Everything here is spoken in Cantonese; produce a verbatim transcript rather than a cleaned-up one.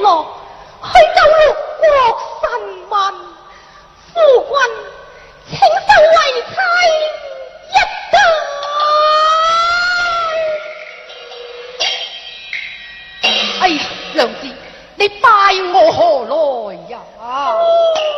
么去走路国神万夫君，请受为妻一代。哎呀，娘子，你拜我何来呀？